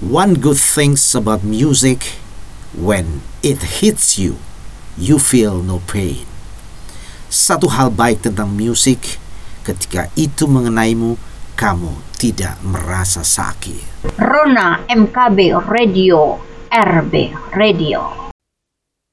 One good things about music, when it hits you, you feel no pain. Satu hal baik tentang musik, ketika itu mengenaimu, kamu tidak merasa sakit. Rona MKB Radio, RB Radio.